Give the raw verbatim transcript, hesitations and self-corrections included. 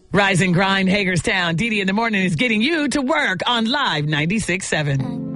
Rise and grind, Hagerstown. Dee Dee in the morning is getting you to work on Live ninety-six point seven.